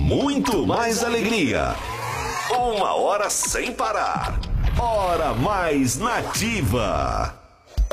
muito mais alegria. 1 hora sem parar. Hora Mais Nativa.